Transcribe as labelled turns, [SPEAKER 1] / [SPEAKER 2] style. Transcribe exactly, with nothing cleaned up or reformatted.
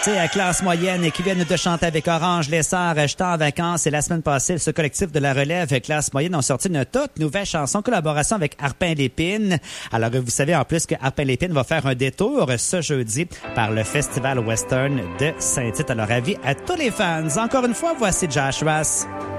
[SPEAKER 1] C'est à classe moyenne et qui viennent de chanter avec Orange Lessard, j'étais en vacances. Et la semaine passée, ce collectif de la relève classe moyenne ont sorti une toute nouvelle chanson, collaboration avec Arpin Lépine. Alors, vous savez en plus que Arpin Lépine va faire un détour ce jeudi par le Festival Western de Saint-Tite. Alors, avis à tous les fans. Encore une fois, voici Josh Ross.